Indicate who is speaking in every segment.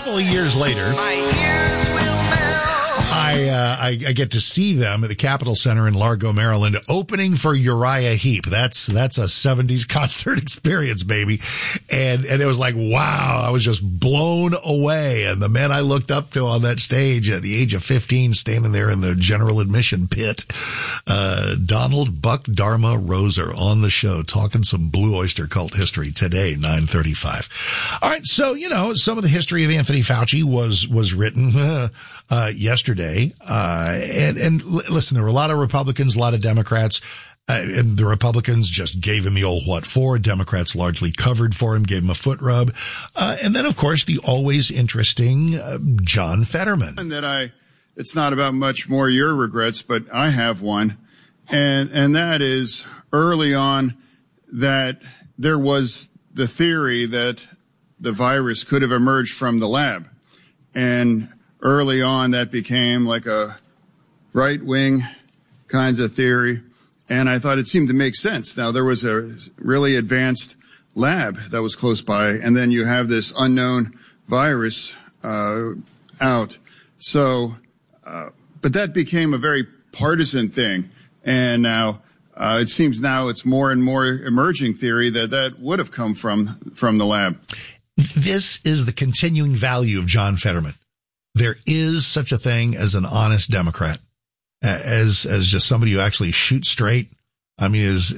Speaker 1: couple of years later, I get to see them at the Capitol Center in Largo, Maryland, opening for Uriah Heep. That's a 70s concert experience, baby. And it was like, wow, I was just blown away. And the men I looked up to on that stage at the age of 15, standing there in the general admission pit, Donald Buck Dharma Roser on the show, talking some Blue Oyster Cult history today, 9:35. All right. So, some of the history of Anthony Fauci was written, yesterday. And listen, there were a lot of Republicans, a lot of Democrats, and the Republicans just gave him the old what for. Democrats largely covered for him, gave him a foot rub. And then, of course, the always interesting John Fetterman.
Speaker 2: And that it's not about much more your regrets, but I have one. And that is early on that there was the theory that the virus could have emerged from the lab. And early on, that became like a right-wing kinds of theory, and I thought it seemed to make sense. Now, there was a really advanced lab that was close by, and then you have this unknown virus out. So, but that became a very partisan thing, and now it seems now it's more and more emerging theory that would have come from the lab.
Speaker 1: This is the continuing value of John Fetterman. There is such a thing as an honest Democrat, as just somebody who actually shoots straight. I mean, is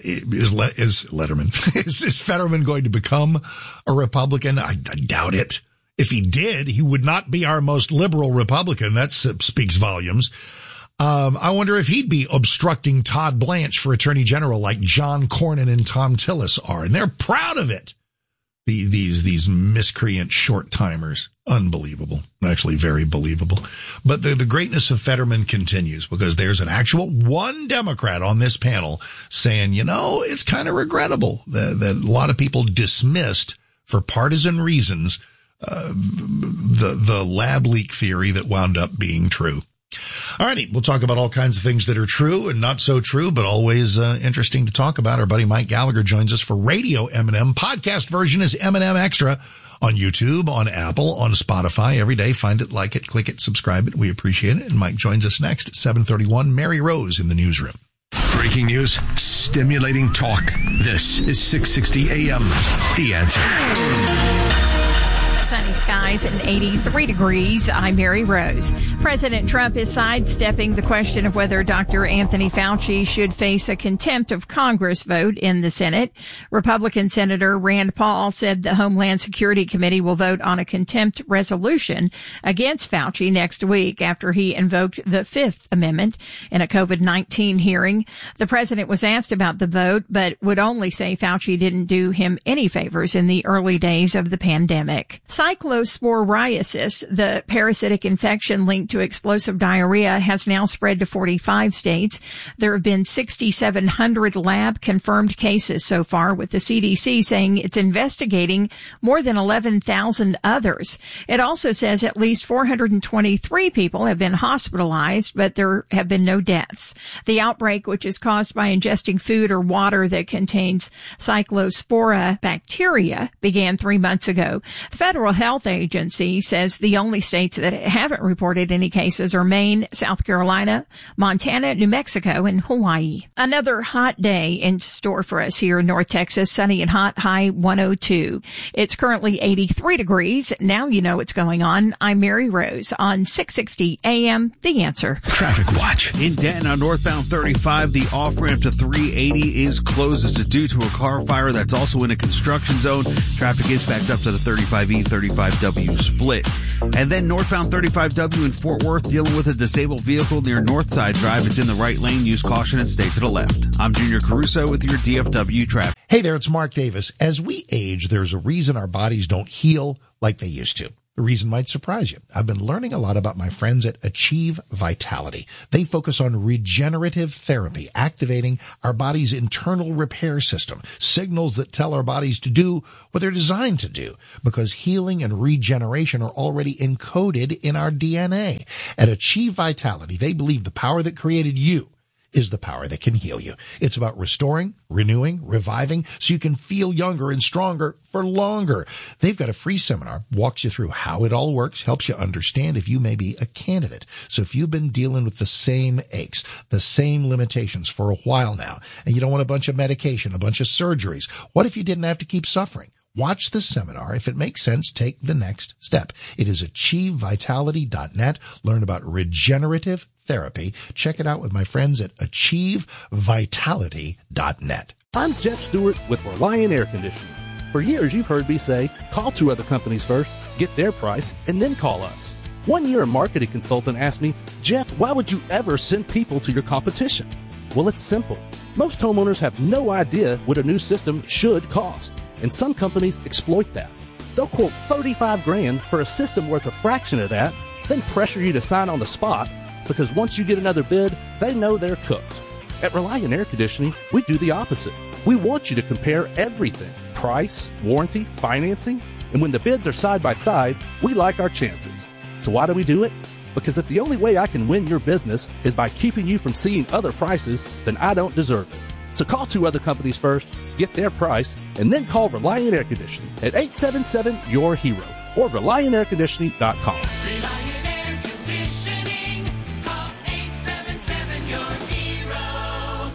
Speaker 1: Letterman, is Fetterman going to become a Republican? I doubt it. If he did, he would not be our most liberal Republican. That speaks volumes. I wonder if he'd be obstructing Todd Blanche for Attorney General like John Cornyn and Tom Tillis are, and they're proud of it. These miscreant short timers. Unbelievable. Actually, very believable. But the greatness of Fetterman continues because there's an actual one Democrat on this panel saying, it's kind of regrettable that a lot of people dismissed for partisan reasons, the lab leak theory that wound up being true. All righty. We'll talk about all kinds of things that are true and not so true, but always interesting to talk about. Our buddy Mike Gallagher joins us for Radio M&M. Podcast version is M&M Extra on YouTube, on Apple, on Spotify every day. Find it, like it, click it, subscribe it. We appreciate it. And Mike joins us next at 7:31. Mary Rose in the newsroom.
Speaker 3: Breaking news, stimulating talk. This is 660 AM. The Answer.
Speaker 4: Sunny skies and 83 degrees. I'm Mary Rose. President Trump is sidestepping the question of whether Dr. Anthony Fauci should face a contempt of Congress vote in the Senate. Republican Senator Rand Paul said the Homeland Security Committee will vote on a contempt resolution against Fauci next week after he invoked the Fifth Amendment in a COVID-19 hearing. The president was asked about the vote, but would only say Fauci didn't do him any favors in the early days of the pandemic. Cyclosporiasis, the parasitic infection linked to explosive diarrhea, has now spread to 45 states. There have been 6,700 lab-confirmed cases so far, with the CDC saying it's investigating more than 11,000 others. It also says at least 423 people have been hospitalized, but there have been no deaths. The outbreak, which is caused by ingesting food or water that contains Cyclospora bacteria, began 3 months ago. The Federal Health Agency says the only states that haven't reported any cases are Maine, South Carolina, Montana, New Mexico, and Hawaii. Another hot day in store for us here in North Texas. Sunny and hot, high 102. It's currently 83 degrees. Now you know what's going on. I'm Mary Rose on 660 AM, The Answer.
Speaker 3: Traffic Watch.
Speaker 5: In Denton on northbound 35, the off-ramp to 380 is closed. This is due to a car fire that's also in a construction zone. Traffic is backed up to the 35E, 35W split. And then northbound 35W in Fort Worth dealing with a disabled vehicle near Northside Drive. It's in the right lane. Use caution and stay to the left. I'm Junior Caruso with your DFW traffic.
Speaker 1: Hey there, it's Mark Davis. As we age, there's a reason our bodies don't heal like they used to. The reason might surprise you. I've been learning a lot about my friends at Achieve Vitality. They focus on regenerative therapy, activating our body's internal repair system, signals that tell our bodies to do what they're designed to do, because healing and regeneration are already encoded in our DNA. At Achieve Vitality, they believe the power that created you is the power that can heal you. It's about restoring, renewing, reviving, so you can feel younger and stronger for longer. They've got a free seminar, walks you through how it all works, helps you understand if you may be a candidate. So if you've been dealing with the same aches, the same limitations for a while now, and you don't want a bunch of medication, a bunch of surgeries, what if you didn't have to keep suffering? Watch the seminar. If it makes sense, take the next step. It is achievevitality.net. Learn about regenerative therapy. Check it out with my friends at achievevitality.net.
Speaker 6: I'm Jeff Stewart with Reliant Air Conditioning. For years, you've heard me say, call 2 other companies first, get their price, and then call us. One year, a marketing consultant asked me, Jeff, why would you ever send people to your competition? Well, it's simple. Most homeowners have no idea what a new system should cost. And some companies exploit that. They'll quote $35,000 for a system worth a fraction of that, then pressure you to sign on the spot because once you get another bid, they know they're cooked. At Reliant Air Conditioning, we do the opposite. We want you to compare everything: price, warranty, financing, and when the bids are side by side, we like our chances. So why do we do it? Because if the only way I can win your business is by keeping you from seeing other prices, then I don't deserve it. So call 2 other companies first, get their price, and then call Reliant Air Conditioning at 877-YOUR-HERO or ReliantAirConditioning.com.
Speaker 7: Reliant Air Conditioning. Call 877-YOUR-HERO.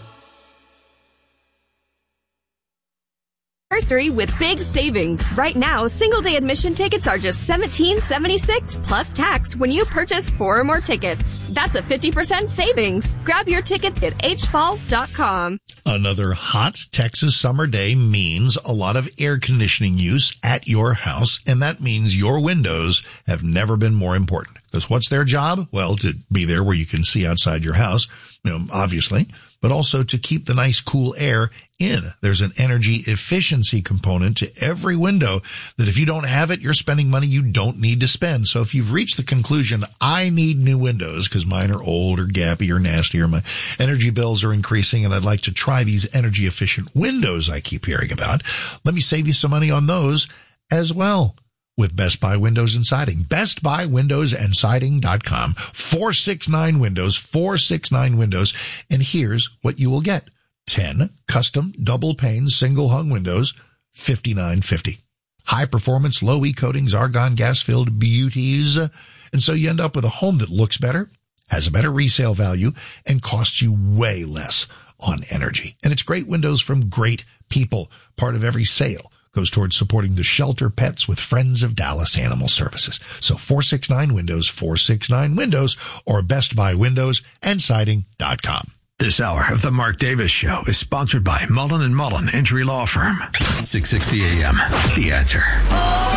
Speaker 8: Anniversary with big savings. Right now, single-day admission tickets are just $17.76 plus tax when you purchase 4 or more tickets. That's a 50% savings. Grab your tickets at hfalls.com.
Speaker 1: Another hot Texas summer day means a lot of air conditioning use at your house, and that means your windows have never been more important. Because what's their job? Well, to be there where you can see outside your house, obviously, but also to keep the nice cool air in. There's an energy efficiency component to every window that if you don't have it, you're spending money you don't need to spend. So if you've reached the conclusion, I need new windows because mine are old or gappy or nasty or my energy bills are increasing and I'd like to try these energy efficient windows I keep hearing about, let me save you some money on those as well. With Best Buy Windows and Siding. BestBuyWindowsAndSiding.com. 469 windows, 469 windows. And here's what you will get. 10 custom double pane single hung windows, $59.50. High performance, low E coatings, argon gas filled beauties. And so you end up with a home that looks better, has a better resale value, and costs you way less on energy. And it's great windows from great people. Part of every sale goes towards supporting the shelter pets with Friends of Dallas Animal Services. So 469 windows, 469 windows, or BestBuyWindowsAndSiding.com.
Speaker 3: This hour of the Mark Davis Show is sponsored by Mullen & Mullen Injury Law Firm. 660 AM. The Answer.